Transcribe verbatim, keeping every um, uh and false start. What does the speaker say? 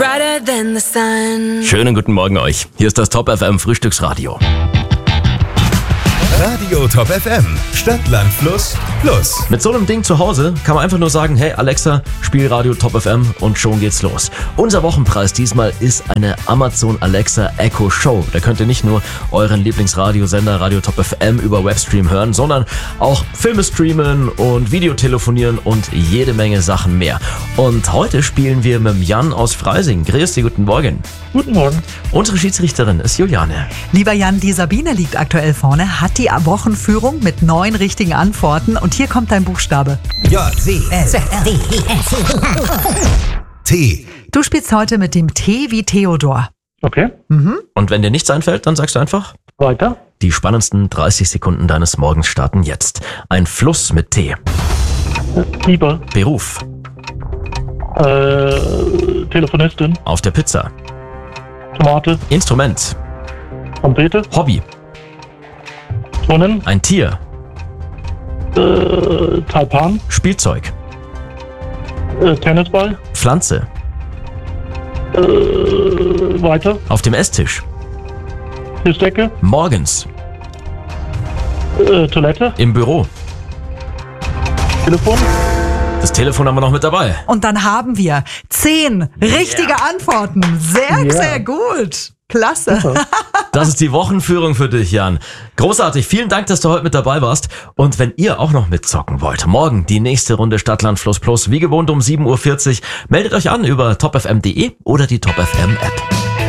Brighter than the sun. Schönen guten Morgen euch. Hier ist das Top F M Frühstücksradio. Radio Top F M. Stadt, Land, Fluss, Plus. Mit so einem Ding zu Hause kann man einfach nur sagen, hey Alexa, spiel Radio Top F M und schon geht's los. Unser Wochenpreis diesmal ist eine Amazon Alexa Echo Show. Da könnt ihr nicht nur euren Lieblingsradiosender Radio Top F M über Webstream hören, sondern auch Filme streamen und Videotelefonieren und jede Menge Sachen mehr. Und heute spielen wir mit Jan aus Freising. Grüß dich, guten Morgen. Guten Morgen. Unsere Schiedsrichterin ist Juliane. Lieber Jan, die Sabine liegt aktuell vorne, hat die Wochenführung mit neun richtigen Antworten und hier kommt dein Buchstabe. J, W, S, D, T. Du spielst heute mit dem T wie Theodor. Okay, Und wenn dir nichts einfällt, dann sagst du einfach, weiter. die spannendsten dreißig Sekunden deines Morgens starten jetzt. Ein Fluss mit T. Lieber, Beruf. äh, Telefonistin, Auf der Pizza. Tomate, Instrument. Trompete, Hobby. Turnen, Ein Tier. äh, Taipan, Spielzeug. äh, Tennisball, Pflanze. äh, weiter, Auf dem Esstisch. Tischdecke, Morgens. äh, Toilette, Im Büro. Telefon, Das Telefon haben wir noch mit dabei. Und dann haben wir zehn richtige Antworten. Sehr, Ja. sehr gut. Klasse. Das ist die Wochenführung für dich, Jan. Großartig. Vielen Dank, dass du heute mit dabei warst. Und wenn ihr auch noch mitzocken wollt, morgen die nächste Runde Stadt, Land, Fluss, Plus, wie gewohnt um sieben Uhr vierzig, meldet euch an über top f m punkt d e oder die Top F M App.